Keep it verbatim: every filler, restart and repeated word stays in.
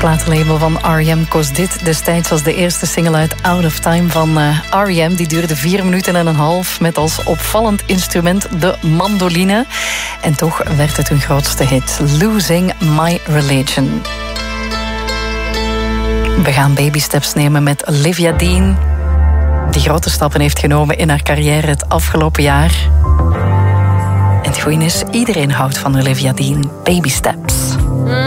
platenlabel van R E M koos dit destijds als de eerste single uit Out of Time van uh, R E M. Die duurde vier minuten en een half met als opvallend instrument de mandoline. En toch werd het hun grootste hit, Losing My Religion. We gaan baby steps nemen met Olivia Dean, die grote stappen heeft genomen in haar carrière het afgelopen jaar. En het goeie is, iedereen houdt van Olivia Dean. Baby steps.